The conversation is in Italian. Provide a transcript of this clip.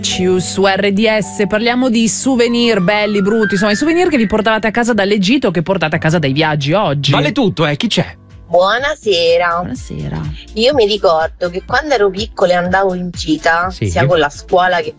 Su RDS parliamo di souvenir belli, brutti, insomma i souvenir che vi portavate a casa dall'Egitto o che portate a casa dai viaggi oggi. Vale tutto, chi c'è? Buonasera. Buonasera. Io mi ricordo che quando ero piccola e andavo in gita, Sì. sia con la scuola che